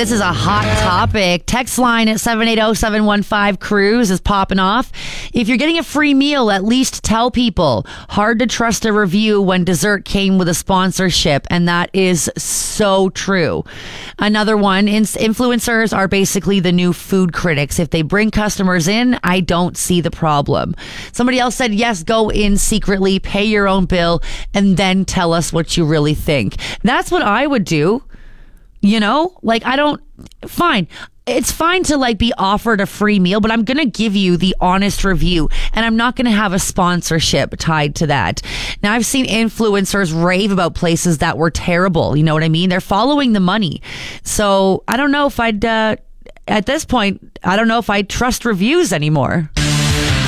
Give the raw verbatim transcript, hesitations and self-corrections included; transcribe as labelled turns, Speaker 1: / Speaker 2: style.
Speaker 1: This is a hot topic. Text line at seven eight zero, seven one five, cruise is popping off. If you're getting a free meal, at least tell people. Hard to trust a review when dessert came with a sponsorship, and that is so true. Another one, influencers are basically the new food critics. If they bring customers in, I don't see the problem. Somebody else said, yes, go in secretly, pay your own bill, and then tell us what you really think. That's what I would do. You know, like I don't, fine. It's fine to like be offered a free meal, but I'm going to give you the honest review and I'm not going to have a sponsorship tied to that. Now, I've seen influencers rave about places that were terrible. You know what I mean? They're following the money. So I don't know if I'd, uh, at this point, I don't know if I trust reviews anymore.